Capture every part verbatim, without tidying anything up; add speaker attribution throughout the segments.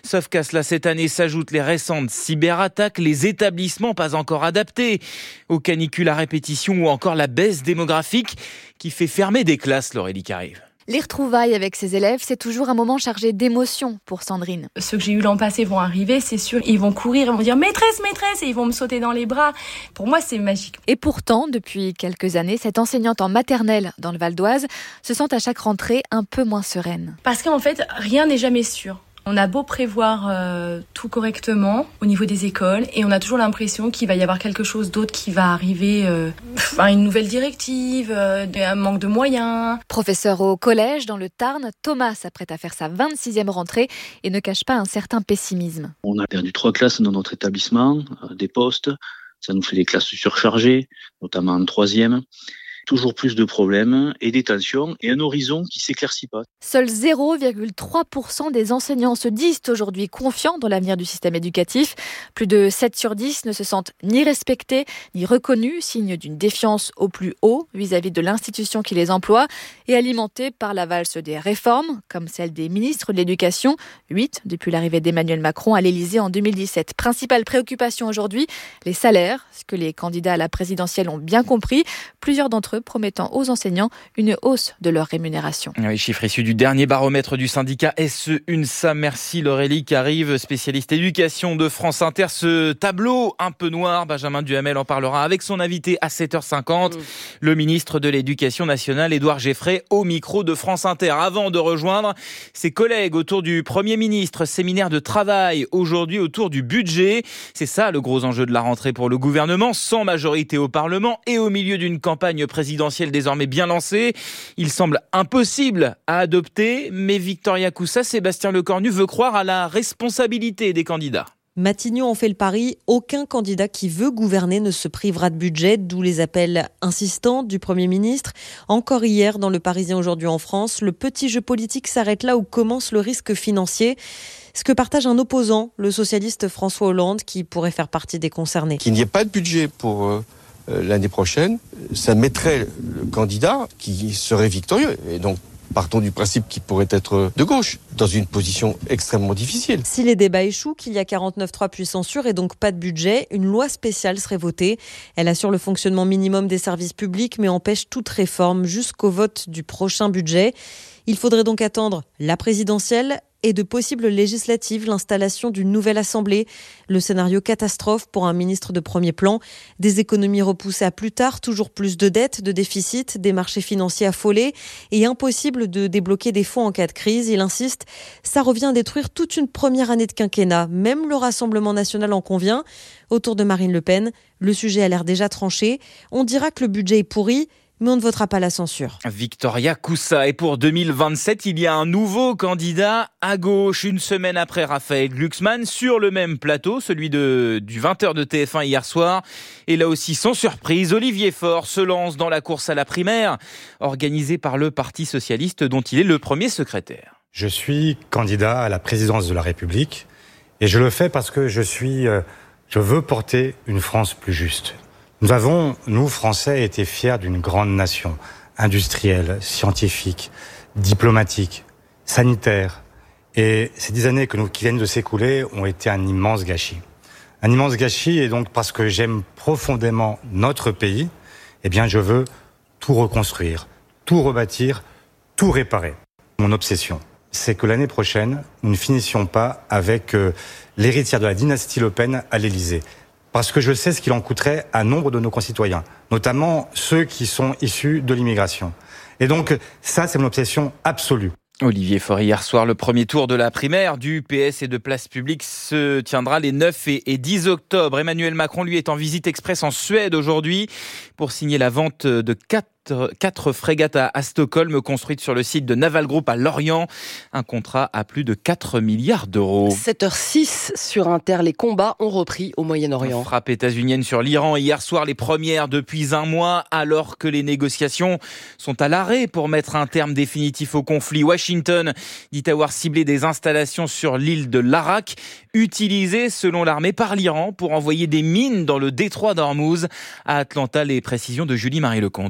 Speaker 1: Sauf qu'à cela, cette année s'ajoutent les récentes cyberattaques, les établissements pas encore adaptés aux canicules à répétition ou encore la baisse démographique qui fait fermer des classes, Laurélie Carive.
Speaker 2: Les retrouvailles avec ses élèves, c'est toujours un moment chargé d'émotions pour Sandrine.
Speaker 3: Ceux que j'ai eu l'an passé vont arriver, c'est sûr. Ils vont courir, ils vont dire « maîtresse, maîtresse » et ils vont me sauter dans les bras. Pour moi, c'est magique.
Speaker 2: Et pourtant, depuis quelques années, cette enseignante en maternelle dans le Val d'Oise se sent à chaque rentrée un peu moins sereine.
Speaker 3: Parce qu'en fait, rien n'est jamais sûr. On a beau prévoir euh, tout correctement au niveau des écoles et on a toujours l'impression qu'il va y avoir quelque chose d'autre qui va arriver, euh, enfin, une nouvelle directive, euh, un manque de moyens.
Speaker 2: Professeur au collège dans le Tarn, Thomas s'apprête à faire sa vingt-sixième rentrée et ne cache pas un certain pessimisme.
Speaker 4: On a perdu trois classes dans notre établissement, euh, des postes, ça nous fait des classes surchargées, notamment en troisième. Toujours plus de problèmes et des tensions et un horizon qui ne s'éclaircit pas.
Speaker 2: Seuls zéro virgule trois pour cent des enseignants se disent aujourd'hui confiants dans l'avenir du système éducatif. Plus de sept sur dix ne se sentent ni respectés ni reconnus, signe d'une défiance au plus haut vis-à-vis de l'institution qui les emploie et alimentée par la valse des réformes, comme celle des ministres de l'Éducation, huit depuis l'arrivée d'Emmanuel Macron à l'Élysée en deux mille dix-sept. Principale préoccupation aujourd'hui, les salaires, ce que les candidats à la présidentielle ont bien compris. Plusieurs d'entre eux promettant aux enseignants une hausse de leur rémunération.
Speaker 1: Oui, chiffre issu du dernier baromètre du syndicat S E UNSA. Merci Laurélie Carive, spécialiste éducation de France Inter. Ce tableau un peu noir, Benjamin Duhamel en parlera avec son invité à sept heures cinquante, mmh. le ministre de l'Éducation nationale, Édouard Géfray, au micro de France Inter. Avant de rejoindre ses collègues autour du Premier ministre, séminaire de travail aujourd'hui autour du budget. C'est ça le gros enjeu de la rentrée pour le gouvernement, sans majorité au Parlement et au milieu d'une campagne présidentielle présidentielle désormais bien lancée. Il semble impossible à adopter, mais Victoria Coussa, Sébastien Lecornu veut croire à la responsabilité des candidats.
Speaker 5: Matignon en fait le pari, aucun candidat qui veut gouverner ne se privera de budget, d'où les appels insistants du Premier ministre. Encore hier, dans Le Parisien aujourd'hui en France, le petit jeu politique s'arrête là où commence le risque financier. Ce que partage un opposant, le socialiste François Hollande, qui pourrait faire partie des concernés.
Speaker 6: Qu'il n'y ait pas de budget pour euh, l'année prochaine, ça mettrait le candidat qui serait victorieux. Et donc, partons du principe qu'il pourrait être de gauche, dans une position extrêmement difficile.
Speaker 5: Si les débats échouent, qu'il y a quarante-neuf trois puis censure et donc pas de budget, une loi spéciale serait votée. Elle assure le fonctionnement minimum des services publics, mais empêche toute réforme jusqu'au vote du prochain budget. Il faudrait donc attendre la présidentielle et de possibles législatives, l'installation d'une nouvelle assemblée. Le scénario catastrophe pour un ministre de premier plan. Des économies repoussées à plus tard, toujours plus de dettes, de déficits, des marchés financiers affolés et impossible de débloquer des fonds en cas de crise. Il insiste, ça revient à détruire toute une première année de quinquennat. Même le Rassemblement national en convient. Autour de Marine Le Pen, le sujet a l'air déjà tranché. On dira que le budget est pourri, mais on ne votera pas la censure.
Speaker 1: Victoria Coussa. Et pour deux mille vingt-sept, il y a un nouveau candidat à gauche. Une semaine après Raphaël Glucksmann, sur le même plateau, celui de, du vingt heures de T F un hier soir. Et là aussi, sans surprise, Olivier Faure se lance dans la course à la primaire, organisée par le Parti socialiste, dont il est le premier secrétaire.
Speaker 7: Je suis candidat à la présidence de la République. Et je le fais parce que je suis, euh, je veux porter une France plus juste. Nous avons, nous Français, été fiers d'une grande nation, industrielle, scientifique, diplomatique, sanitaire. Et ces dix années que nous, qui viennent de s'écouler ont été un immense gâchis. Un immense gâchis, et donc parce que j'aime profondément notre pays, eh bien je veux tout reconstruire, tout rebâtir, tout réparer. Mon obsession, c'est que l'année prochaine, nous ne finissions pas avec euh, l'héritière de la dynastie Le Pen à l'Élysée. Parce que je sais ce qu'il en coûterait à nombre de nos concitoyens, notamment ceux qui sont issus de l'immigration. Et donc, ça, c'est mon obsession absolue.
Speaker 1: Olivier Faure, hier soir, le premier tour de la primaire du P S et de Place Publique se tiendra les neuf et dix octobre. Emmanuel Macron, lui, est en visite express en Suède aujourd'hui pour signer la vente de quatre Quatre frégates à, à Stockholm construites sur le site de Naval Group à Lorient. Un contrat à plus de quatre milliards d'euros.
Speaker 8: sept heures six sur Inter, les combats ont repris au Moyen-Orient.
Speaker 1: Frappe états-unienne sur l'Iran hier soir, les premières depuis un mois, alors que les négociations sont à l'arrêt pour mettre un terme définitif au conflit. Washington dit avoir ciblé des installations sur l'île de Larak, utilisées selon l'armée par l'Iran pour envoyer des mines dans le détroit d'Ormuz. À Atlanta, les précisions de Julie-Marie Lecomte.
Speaker 9: Le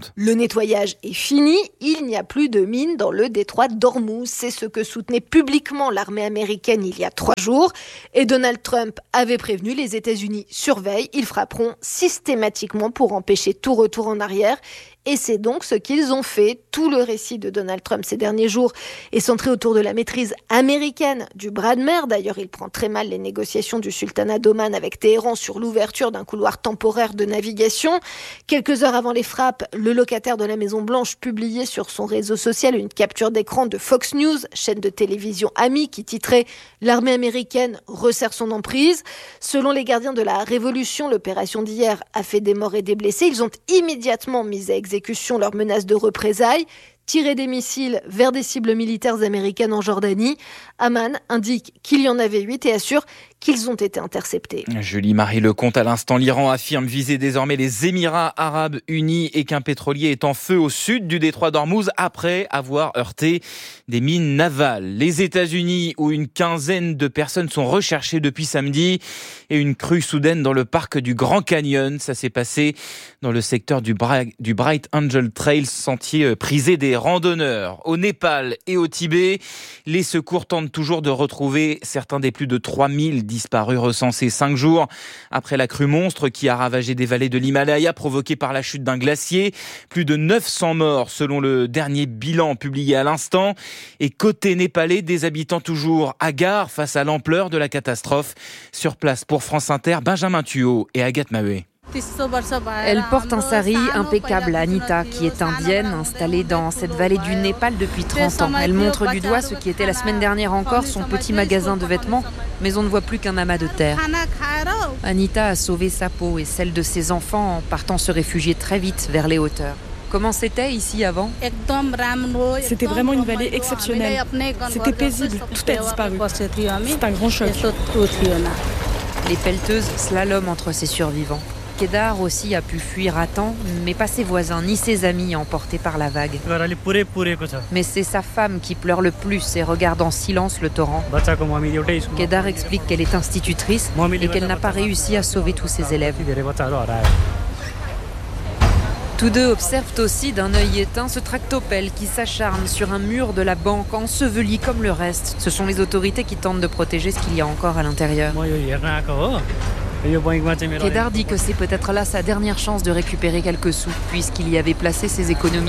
Speaker 9: nettoyage est fini, il n'y a plus de mines dans le détroit d'Ormuz. C'est ce que soutenait publiquement l'armée américaine il y a trois jours. Et Donald Trump avait prévenu, les États-Unis surveillent, ils frapperont systématiquement pour empêcher tout retour en arrière. Et c'est donc ce qu'ils ont fait. Tout le récit de Donald Trump ces derniers jours est centré autour de la maîtrise américaine du bras de mer. D'ailleurs, il prend très mal les négociations du sultanat d'Oman avec Téhéran sur l'ouverture d'un couloir temporaire de navigation. Quelques heures avant les frappes, le locataire de la Maison-Blanche publiait sur son réseau social une capture d'écran de Fox News, chaîne de télévision amie, qui titrait « L'armée américaine resserre son emprise ». Selon les gardiens de la Révolution, l'opération d'hier a fait des morts et des blessés. Ils ont immédiatement mis à exécution leurs menaces de représailles, tirer des missiles vers des cibles militaires américaines en Jordanie. Amman indique qu'il y en avait huit et assure qu'ils ont été interceptés.
Speaker 1: Julie-Marie Lecomte, à l'instant, l'Iran affirme viser désormais les Émirats arabes unis et qu'un pétrolier est en feu au sud du détroit d'Ormuz après avoir heurté des mines navales. Les États-Unis, où une quinzaine de personnes sont recherchées depuis samedi, et une crue soudaine dans le parc du Grand Canyon. Ça s'est passé dans le secteur du, Bra- du Bright Angel Trail, sentier prisé des randonneurs. Au Népal et au Tibet, les secours tentent toujours de retrouver certains des plus de trois mille disparus recensés cinq jours après la crue monstre qui a ravagé des vallées de l'Himalaya provoquée par la chute d'un glacier. Plus de neuf cents morts selon le dernier bilan publié à l'instant. Et côté népalais, des habitants toujours hagards face à l'ampleur de la catastrophe. Sur place pour France Inter, Benjamin Thuot et Agathe Maheué.
Speaker 10: Elle porte un sari impeccable, Anita, qui est indienne, installée dans cette vallée du Népal depuis trente ans. Elle montre du doigt ce qui était la semaine dernière encore son petit magasin de vêtements, mais on ne voit plus qu'un amas de terre. Anita a sauvé sa peau et celle de ses enfants en partant se réfugier très vite vers les hauteurs. Comment c'était ici avant ?
Speaker 11: C'était vraiment une vallée exceptionnelle. C'était paisible, tout a disparu. C'est un grand choc.
Speaker 10: Les pelleteuses slalom entre ces survivants. Kedar aussi a pu fuir à temps, mais pas ses voisins ni ses amis emportés par la vague. Mais c'est sa femme qui pleure le plus et regarde en silence le torrent. Kedar explique qu'elle est institutrice et qu'elle n'a pas réussi à sauver tous ses élèves. Tous deux observent aussi d'un œil éteint ce tractopelle qui s'acharne sur un mur de la banque, enseveli comme le reste. Ce sont les autorités qui tentent de protéger ce qu'il y a encore à l'intérieur. Kedar dit que c'est peut-être là sa dernière chance de récupérer quelques sous, puisqu'il y avait placé ses économies.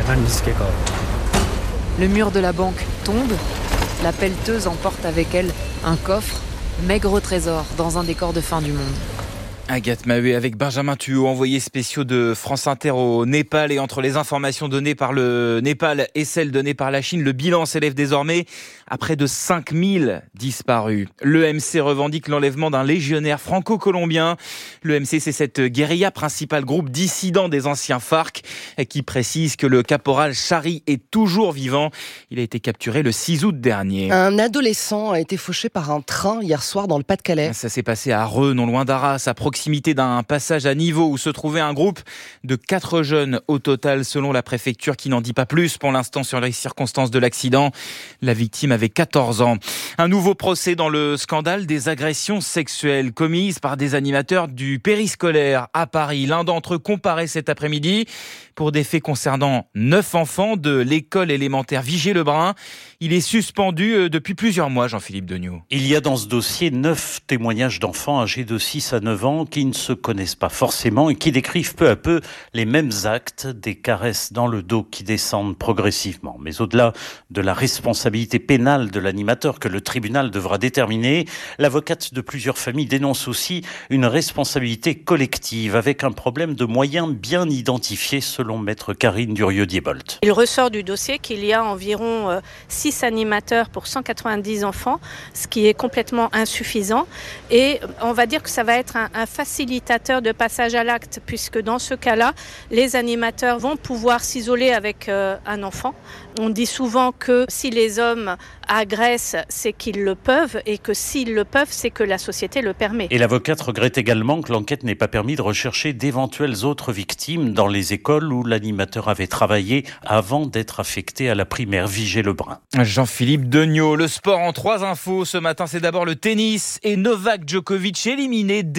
Speaker 10: Le mur de la banque tombe, la pelleteuse emporte avec elle un coffre, maigre trésor dans un décor de fin du monde.
Speaker 1: Agathe Maheué avec Benjamin Thuot, envoyé spéciaux de France Inter au Népal. Et entre les informations données par le Népal et celles données par la Chine, le bilan s'élève désormais à près de cinq mille disparus. L'E M C revendique l'enlèvement d'un légionnaire franco-colombien. L'E M C, c'est cette guérilla, principal groupe dissident des anciens FARC, qui précise que le caporal Chari est toujours vivant. Il a été capturé le six août dernier.
Speaker 8: Un adolescent a été fauché par un train hier soir dans le Pas-de-Calais.
Speaker 1: Ça s'est passé à Reux, non loin d'Arras, à proximité d'un passage à niveau où se trouvait un groupe de quatre jeunes au total, selon la préfecture, qui n'en dit pas plus pour l'instant sur les circonstances de l'accident. La victime avait quatorze ans. Un nouveau procès dans le scandale des agressions sexuelles commises par des animateurs du périscolaire à Paris. L'un d'entre eux comparaît cet après-midi pour des faits concernant neuf enfants de l'école élémentaire Vigée-Lebrun. Il est suspendu depuis plusieurs mois, Jean-Philippe Degnaud.
Speaker 12: Il y a dans ce dossier neuf témoignages d'enfants âgés de six à neuf ans qui ne se connaissent pas forcément et qui décrivent peu à peu les mêmes actes, des caresses dans le dos qui descendent progressivement. Mais au-delà de la responsabilité pénale de l'animateur que le tribunal devra déterminer, l'avocate de plusieurs familles dénonce aussi une responsabilité collective avec un problème de moyens bien identifiés selon maître Karine Durieux-Diebold.
Speaker 13: Il ressort du dossier qu'il y a environ euh, six animateurs pour cent quatre-vingt-dix enfants, ce qui est complètement insuffisant. Et on va dire que ça va être un, un facilitateur de passage à l'acte, puisque dans ce cas-là, les animateurs vont pouvoir s'isoler avec euh, un enfant. On dit souvent que si les hommes agressent, c'est qu'ils le peuvent, et que s'ils le peuvent, c'est que la société le permet.
Speaker 12: Et l'avocate regrette également que l'enquête n'ait pas permis de rechercher d'éventuelles autres victimes dans les écoles où l'animateur avait travaillé avant d'être affecté à la primaire Vigée-Lebrun.
Speaker 1: Jean-Philippe Degnaud, le sport en trois infos. Ce matin, c'est d'abord le tennis et Novak Djokovic éliminé dès le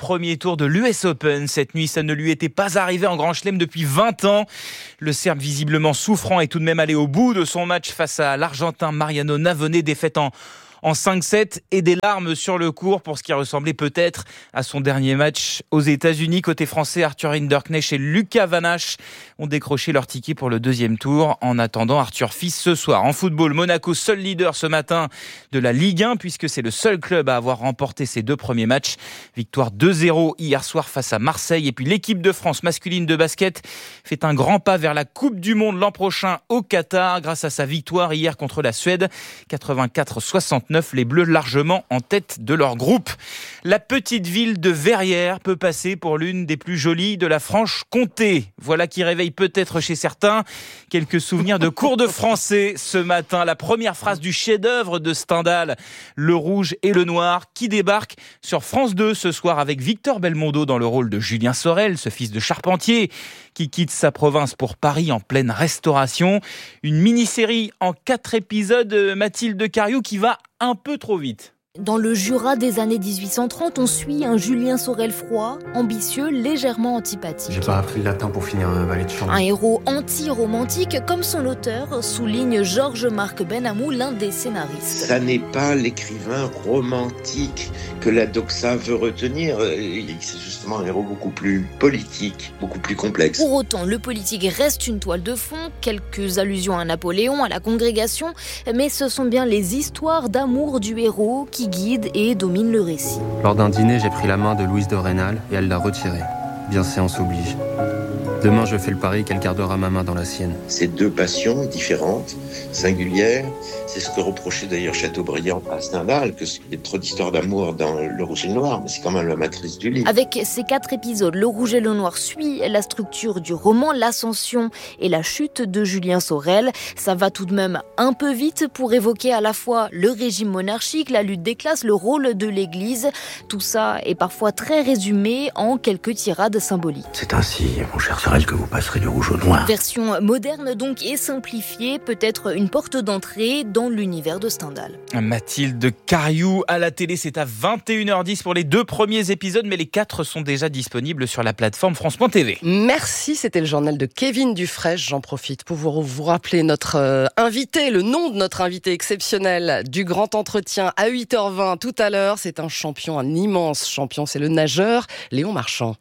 Speaker 1: premier tour de l'U S Open. Cette nuit, ça ne lui était pas arrivé en Grand Chelem depuis vingt ans. Le Serbe, visiblement souffrant, est tout de même allé au bout de son match face à l'Argentin Mariano Navone, défaite en en cinq sept et des larmes sur le court pour ce qui ressemblait peut-être à son dernier match aux États-Unis. Côté français, Arthur Hinderknecht et Lucas Van Hache ont décroché leur ticket pour le deuxième tour. En attendant, Arthur Fils ce soir. En football, Monaco, seul leader ce matin de la Ligue un puisque c'est le seul club à avoir remporté ses deux premiers matchs. Victoire deux zéro hier soir face à Marseille. Et puis l'équipe de France masculine de basket fait un grand pas vers la Coupe du Monde l'an prochain au Qatar grâce à sa victoire hier contre la Suède. quatre-vingt-quatre soixante-neuf. Les Bleus largement en tête de leur groupe. La petite ville de Verrières peut passer pour l'une des plus jolies de la Franche-Comté. Voilà qui réveille peut-être chez certains quelques souvenirs de cours de français ce matin. La première phrase du chef-d'œuvre de Stendhal, Le Rouge et le Noir, qui débarque sur France deux ce soir avec Victor Belmondo dans le rôle de Julien Sorel, ce fils de charpentier qui quitte sa province pour Paris en pleine restauration. Une mini-série en quatre épisodes, Mathilde Cariou, qui va un peu trop vite.
Speaker 14: Dans le Jura des années dix-huit cent trente, on suit un Julien Sorel froid, ambitieux, légèrement antipathique.
Speaker 15: J'ai pas appris le latin pour finir un valet de chambre.
Speaker 14: Un héros anti-romantique, comme son auteur, souligne Georges-Marc Benamou, l'un des scénaristes.
Speaker 16: Ça n'est pas l'écrivain romantique que la doxa veut retenir. C'est justement un héros beaucoup plus politique, beaucoup plus complexe.
Speaker 14: Pour autant, le politique reste une toile de fond, quelques allusions à Napoléon, à la Congrégation, mais ce sont bien les histoires d'amour du héros qui guide et domine le récit.
Speaker 15: Lors d'un dîner, j'ai pris la main de Louise de Rênal et elle l'a retirée. Bienséance oblige. Demain, je fais le pari qu'elle gardera ma main dans la sienne.
Speaker 16: Ces deux passions différentes, singulières, c'est ce que reprochait d'ailleurs Chateaubriand à Stendhal, que il y a trop d'histoires d'amour dans Le Rouge et le Noir, mais c'est quand même la matrice du livre.
Speaker 14: Avec ces quatre épisodes, Le Rouge et le Noir suit la structure du roman, l'ascension et la chute de Julien Sorel. Ça va tout de même un peu vite pour évoquer à la fois le régime monarchique, la lutte des classes, le rôle de l'Église. Tout ça est parfois très résumé en quelques tirades symboliques.
Speaker 17: C'est ainsi, mon cher Sorel, que vous passerez du rouge au noir.
Speaker 14: Version moderne donc et simplifiée, peut-être une porte d'entrée dans l'univers de Stendhal.
Speaker 1: Mathilde Cariou à la télé, c'est à vingt et une heures dix pour les deux premiers épisodes, mais les quatre sont déjà disponibles sur la plateforme France point T V.
Speaker 8: Merci, c'était le journal de Kevin Dufraîche. J'en profite pour vous, vous rappeler notre euh, invité, le nom de notre invité exceptionnel du grand entretien à huit heures vingt tout à l'heure. C'est un champion, un immense champion, c'est le nageur Léon Marchand.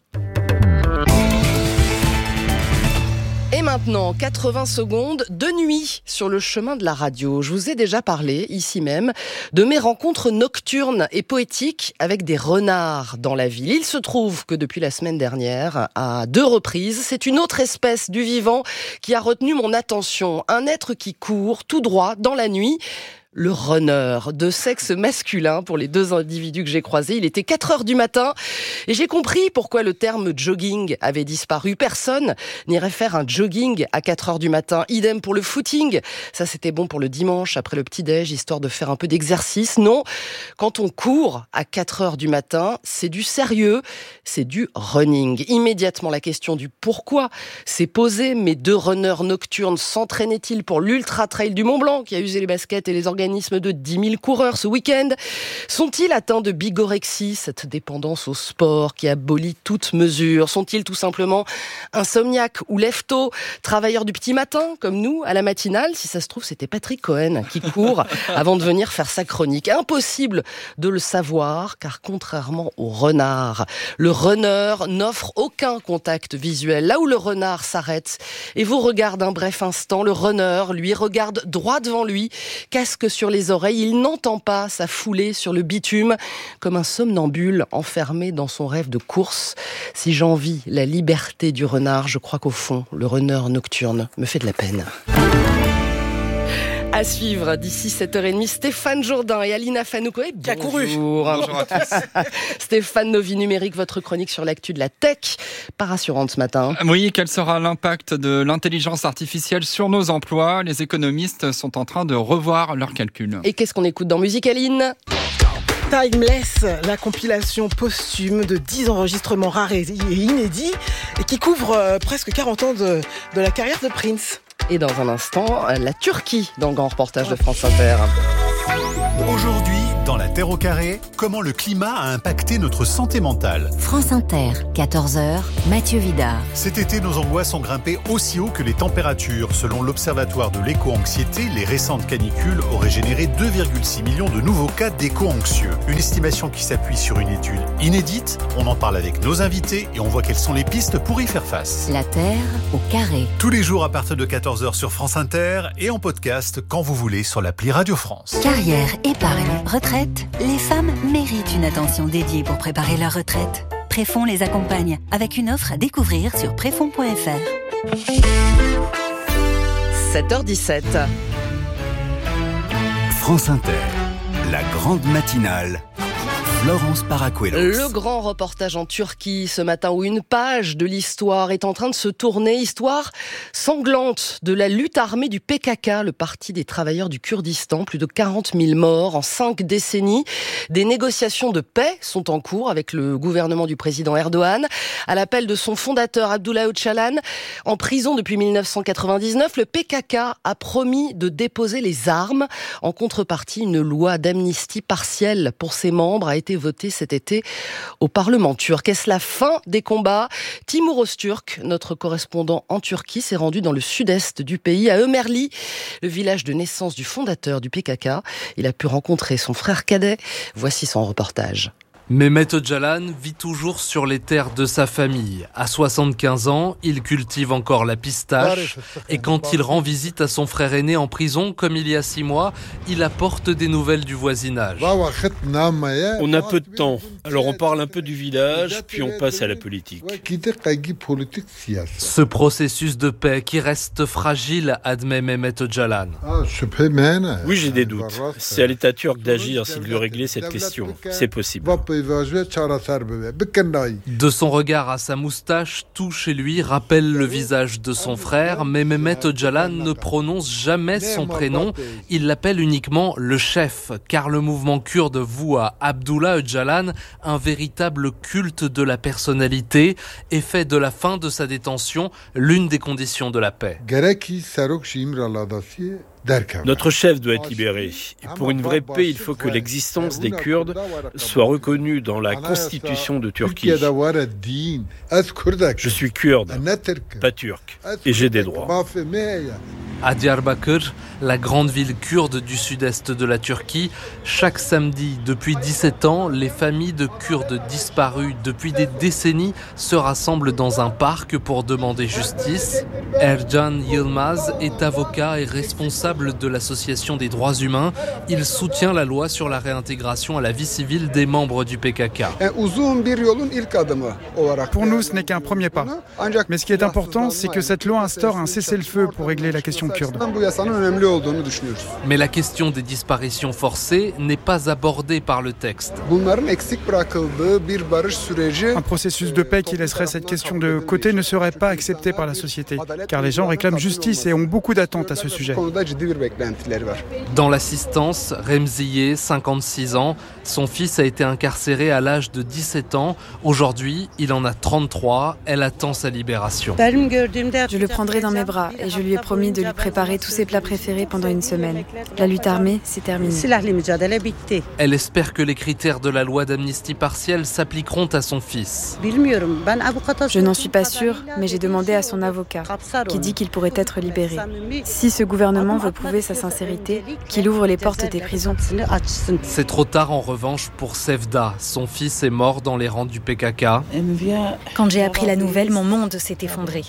Speaker 8: Et maintenant, quatre-vingts secondes de nuit sur le chemin de la radio. Je vous ai déjà parlé, ici même, de mes rencontres nocturnes et poétiques avec des renards dans la ville. Il se trouve que depuis la semaine dernière, à deux reprises, c'est une autre espèce du vivant qui a retenu mon attention. Un être qui court tout droit dans la nuit. Le runner, de sexe masculin pour les deux individus que j'ai croisés. Il était quatre heures du matin et j'ai compris pourquoi le terme jogging avait disparu. Personne n'irait faire un jogging à quatre heures du matin. Idem pour le footing. Ça, c'était bon pour le dimanche après le petit-déj, histoire de faire un peu d'exercice. Non, quand on court à quatre heures du matin, c'est du sérieux, c'est du running. Immédiatement, la question du pourquoi s'est posée. Mes deux runners nocturnes s'entraînaient-ils pour l'Ultra Trail du Mont-Blanc qui a usé les baskets et les organismes de dix mille coureurs ce week-end? Sont-ils atteints de bigorexie, cette dépendance au sport qui abolit toute mesure? Sont-ils tout simplement insomniaques ou lève-tôt, travailleurs du petit matin, comme nous, à la matinale? Si ça se trouve, c'était Patrick Cohen qui court avant de venir faire sa chronique. Impossible de le savoir, car contrairement au renard, le runner n'offre aucun contact visuel. Là où le renard s'arrête et vous regarde un bref instant, le runner, lui, regarde droit devant lui, casque sur les oreilles, il n'entend pas sa foulée sur le bitume, comme un somnambule enfermé dans son rêve de course. Si j'envie la liberté du renard, je crois qu'au fond, le runner nocturne me fait de la peine. À suivre d'ici sept heures trente, Stéphane Jourdain et Alina Fanouko. Qui a couru. Bonjour à tous. Stéphane, nos vies numériques, votre chronique sur l'actu de la tech. Pas rassurante ce matin.
Speaker 18: Oui, quel sera l'impact de l'intelligence artificielle sur nos emplois? Les économistes sont en train de revoir leurs calculs.
Speaker 8: Et qu'est-ce qu'on écoute dans Musique, Aline?
Speaker 19: Timeless, la compilation posthume de dix enregistrements rares et inédits et qui couvre euh, presque quarante ans de, de la carrière de Prince.
Speaker 8: Et dans un instant, la Turquie dans le grand reportage de France Inter.
Speaker 20: Aujourd'hui, Dans La Terre au carré, comment le climat a impacté notre santé mentale.
Speaker 21: France Inter, quatorze heures, Mathieu Vidard.
Speaker 20: Cet été, nos angoisses ont grimpé aussi haut que les températures. Selon l'Observatoire de l'éco-anxiété, les récentes canicules auraient généré deux virgule six millions de nouveaux cas d'éco-anxieux. Une estimation qui s'appuie sur une étude inédite. On en parle avec nos invités et on voit quelles sont les pistes pour y faire face.
Speaker 21: La Terre au carré.
Speaker 20: Tous les jours à partir de quatorze heures sur France Inter et en podcast quand vous voulez sur l'appli Radio France.
Speaker 21: Carrière, épargne, retraite. Les femmes méritent une attention dédiée pour préparer leur retraite. Préfonds les accompagne avec une offre à découvrir sur préfonds point f r.
Speaker 8: sept heures dix-sept.
Speaker 20: France Inter, la grande matinale. Florence Paracuelos.
Speaker 8: Le grand reportage en Turquie ce matin où une page de l'histoire est en train de se tourner. Histoire sanglante de la lutte armée du P K K, le parti des travailleurs du Kurdistan. Plus de quarante mille morts en cinq décennies. Des négociations de paix sont en cours avec le gouvernement du président Erdogan. À l'appel de son fondateur Abdullah Öcalan, en prison depuis mille neuf cent quatre-vingt-dix-neuf, le P K K a promis de déposer les armes. En contrepartie, une loi d'amnistie partielle pour ses membres a été voté cet été au Parlement turc. Est-ce la fin des combats ? Timur Öztürk, notre correspondant en Turquie, s'est rendu dans le sud-est du pays, à Ömerli, le village de naissance du fondateur du P K K. Il a pu rencontrer son frère cadet. Voici son reportage.
Speaker 22: Mehmet Öcalan vit toujours sur les terres de sa famille. À soixante-quinze ans, il cultive encore la pistache. Et quand il rend visite à son frère aîné en prison, comme il y a six mois, il apporte des nouvelles du voisinage.
Speaker 23: On a peu de temps, alors on parle un peu du village, puis on passe à la politique.
Speaker 22: Ce processus de paix qui reste fragile, admet Mehmet Öcalan.
Speaker 23: Oui, j'ai des doutes. C'est à l'État turc d'agir s'il veut régler cette question. C'est possible.
Speaker 22: De son regard à sa moustache, tout chez lui rappelle le visage de son frère, mais Mehmet Öcalan ne prononce jamais son prénom. Il l'appelle uniquement le chef, car le mouvement kurde voue à Abdullah Öcalan un véritable culte de la personnalité et fait de la fin de sa détention l'une des conditions de la paix.
Speaker 23: Notre chef doit être libéré. Et pour une vraie paix, il faut que l'existence des Kurdes soit reconnue dans la constitution de Turquie. Je suis kurde, pas turc, et j'ai des droits.
Speaker 22: À Diyarbakır, la grande ville kurde du sud-est de la Turquie, chaque samedi, depuis dix-sept ans, les familles de Kurdes disparus depuis des décennies se rassemblent dans un parc pour demander justice. Ercan Yılmaz est avocat et responsable de l'association des droits humains. Il soutient la loi sur la réintégration à la vie civile des membres du P K K.
Speaker 24: Pour nous, ce n'est qu'un premier pas. Mais ce qui est important, c'est que cette loi instaure un cessez-le-feu pour régler la question kurde.
Speaker 22: Mais la question des disparitions forcées n'est pas abordée par le texte.
Speaker 24: Un processus de paix qui laisserait cette question de côté ne serait pas accepté par la société, car les gens réclament justice et ont beaucoup d'attentes à ce sujet.
Speaker 22: Dans l'assistance, Remziye, cinquante-six ans, son fils a été incarcéré à l'âge de dix-sept ans. Aujourd'hui, il en a trente-trois. Elle attend sa libération.
Speaker 10: Je le prendrai dans mes bras et je lui ai promis de lui préparer tous ses plats préférés pendant une semaine. La lutte armée, c'est terminé.
Speaker 22: Elle espère que les critères de la loi d'amnistie partielle s'appliqueront à son fils.
Speaker 10: Je n'en suis pas sûre, mais j'ai demandé à son avocat, qui dit qu'il pourrait être libéré. Si ce gouvernement veut prouver sa sincérité, qu'il ouvre les portes des prisons.
Speaker 22: C'est trop tard en revanche pour Sevda. Son fils est mort dans les rangs du P K K.
Speaker 25: Quand j'ai appris la nouvelle, mon monde s'est effondré.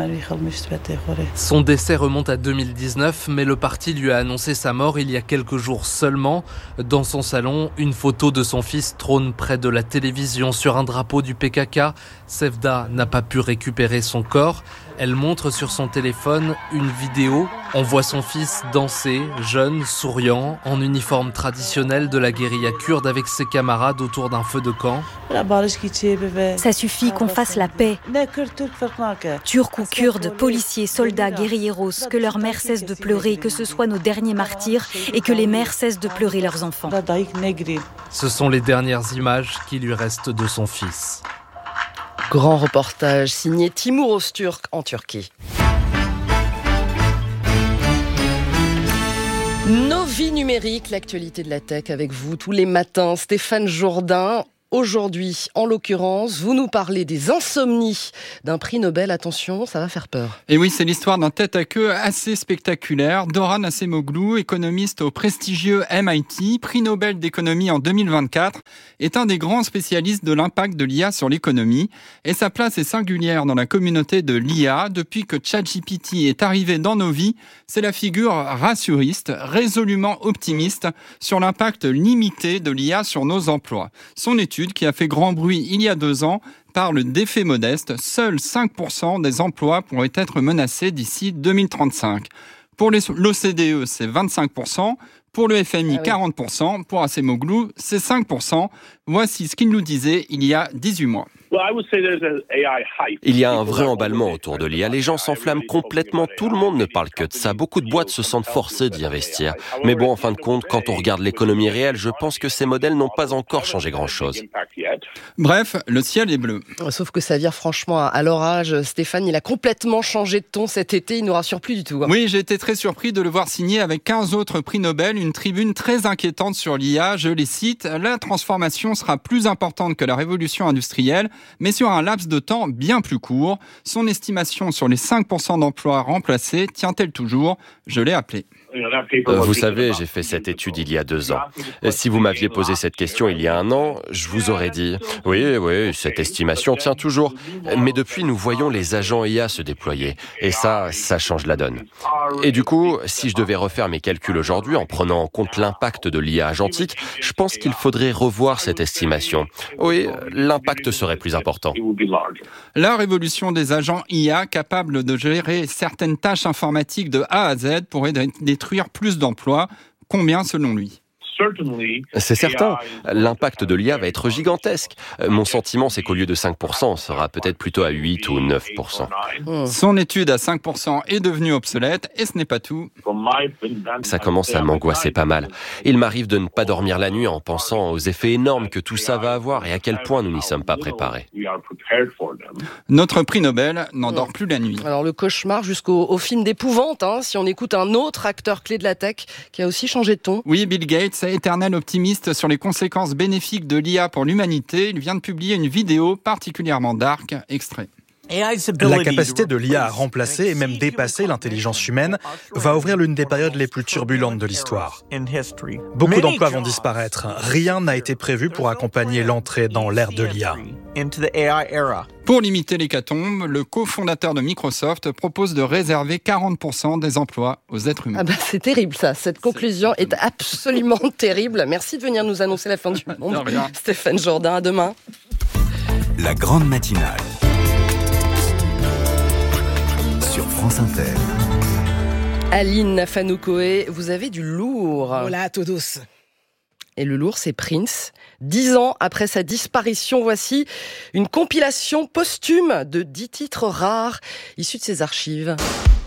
Speaker 22: Son décès remonte à deux mille dix-neuf, mais le parti lui a annoncé sa mort il y a quelques jours seulement. Dans son salon, une photo de son fils trône près de la télévision sur un drapeau du P K K. Sevda n'a pas pu récupérer son corps. Elle montre sur son téléphone une vidéo. On voit son fils danser, jeune, souriant, en uniforme traditionnel de la guérilla kurde avec ses camarades autour d'un feu de camp.
Speaker 25: Ça suffit qu'on fasse la paix. Turcs ou Kurdes, policiers, soldats, guérilleros, que leurs mères cessent de pleurer, que ce soient nos derniers martyrs et que les mères cessent de pleurer leurs enfants.
Speaker 22: Ce sont les dernières images qui lui restent de son fils.
Speaker 8: Grand reportage signé Timur Öztürk en Turquie. Nos vies Oui, numérique, l'actualité de la tech avec vous tous les matins. Stéphane Jourdain. Aujourd'hui, en l'occurrence, vous nous parlez des insomnies d'un prix Nobel. Attention, ça va faire peur.
Speaker 18: Et oui, c'est l'histoire d'un tête-à-queue assez spectaculaire. Doran Acemoglu, économiste au prestigieux M I T, prix Nobel d'économie en deux mille vingt-quatre, est un des grands spécialistes de l'impact de l'I A sur l'économie. Et sa place est singulière dans la communauté de l'I A. Depuis que ChatGPT est arrivé dans nos vies, c'est la figure rassuriste, résolument optimiste sur l'impact limité de l'I A sur nos emplois. Son étude qui a fait grand bruit il y a deux ans, parle d'effets modestes. Seuls cinq pour cent des emplois pourraient être menacés d'ici deux mille trente-cinq. Pour l'O C D E, c'est vingt-cinq pour cent. Pour le F M I, ah oui. quarante pour cent. Pour Acemoglu, c'est cinq pour cent. Voici ce qu'il nous disait il y a dix-huit mois.
Speaker 2: Il y a un vrai emballement autour de l'I A. Les gens s'enflamment complètement. Tout le monde ne parle que de ça. Beaucoup de boîtes se sentent forcées d'y investir. Mais bon, en fin de compte, quand on regarde l'économie réelle, je pense que ces modèles n'ont pas encore changé grand-chose.
Speaker 18: Bref, le ciel est bleu.
Speaker 8: Sauf que ça vire franchement à l'orage. Stéphane, il a complètement changé de ton cet été. Il ne nous rassure plus du tout.
Speaker 18: Oui, j'ai été très surpris de le voir signer avec quinze autres prix Nobel une tribune très inquiétante sur l'I A. Je les cite. La transformation sera plus importante que la révolution industrielle, mais sur un laps de temps bien plus court. Son estimation sur les cinq pour cent d'emplois remplacés tient-elle toujours ? Je l'ai appelé.
Speaker 2: Vous savez, j'ai fait cette étude il y a deux ans. Si vous m'aviez posé cette question il y a un an, je vous aurais dit « Oui, oui, cette estimation tient toujours ». Mais depuis, nous voyons les agents I A se déployer. Et ça, ça change la donne. Et du coup, si je devais refaire mes calculs aujourd'hui en prenant en compte l'impact de l'I A agentique, je pense qu'il faudrait revoir cette estimation. Oui, l'impact serait plus important.
Speaker 18: La révolution des agents I A capables de gérer certaines tâches informatiques de A à Z pourrait détruire plus d'emplois. Combien selon lui ?
Speaker 2: C'est certain. L'impact de l'I A va être gigantesque. Mon sentiment, c'est qu'au lieu de cinq pour cent, on sera peut-être plutôt à huit ou neuf pour cent.
Speaker 18: Son étude à cinq pour cent est devenue obsolète et ce n'est pas tout.
Speaker 2: Ça commence à m'angoisser pas mal. Il m'arrive de ne pas dormir la nuit en pensant aux effets énormes que tout ça va avoir et à quel point nous n'y sommes pas préparés.
Speaker 18: Notre prix Nobel n'endort plus la nuit.
Speaker 8: Alors le cauchemar jusqu'au au film d'épouvante, hein, si on écoute un autre acteur clé de la tech qui a aussi changé de ton.
Speaker 18: Oui, Bill Gates, éternel optimiste sur les conséquences bénéfiques de l'I A pour l'humanité. Il vient de publier une vidéo particulièrement dark, extrait.
Speaker 3: La capacité de l'I A à remplacer et même dépasser l'intelligence humaine va ouvrir l'une des périodes les plus turbulentes de l'histoire. Beaucoup d'emplois vont disparaître. Rien n'a été prévu pour accompagner l'entrée dans l'ère de l'I A.
Speaker 18: Pour limiter l'hécatombe, le cofondateur de Microsoft propose de réserver quarante pour cent des emplois aux êtres humains.
Speaker 8: Ah bah c'est terrible ça, cette conclusion est absolument terrible. Merci de venir nous annoncer la fin du monde. Stéphane Jourdain, à demain.
Speaker 4: La grande matinale sur France Inter.
Speaker 8: Aline Fanoukoé, vous avez du lourd.
Speaker 19: Voilà, à todos.
Speaker 8: Et le lourd, c'est Prince. Dix ans après sa disparition, voici une compilation posthume de dix titres rares issus de ses archives.